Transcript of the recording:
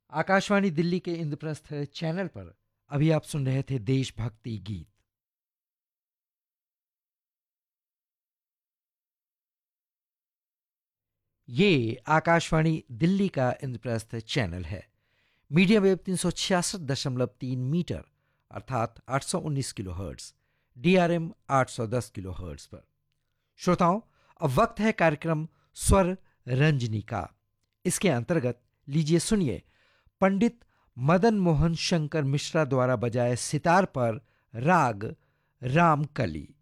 आकाशवाणी दिल्ली के इंद्रप्रस्थ चैनल पर अभी आप सुन रहे थे देशभक्ति गीत। ये आकाशवाणी दिल्ली का इंद्रप्रस्थ चैनल है। मीडियम वेव 366.3 मीटर अर्थात 819 kilo hertz, DRM 810 kilo hertz पर। श्रोताओं, अब वक्त है कार्यक्रम स्वर रंजनी का। इसके अंतर्गत लीजिए सुनिए पंडित मदन मोहन शंकर मिश्रा द्वारा बजाए सितार पर राग रामकली।